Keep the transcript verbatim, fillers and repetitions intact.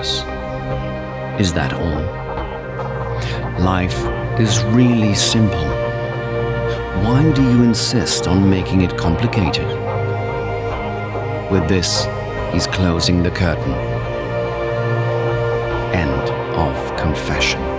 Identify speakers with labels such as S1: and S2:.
S1: us. Is that all? Life is really simple. Why do you insist on making it complicated? With this, he's closing the curtain. End of confession.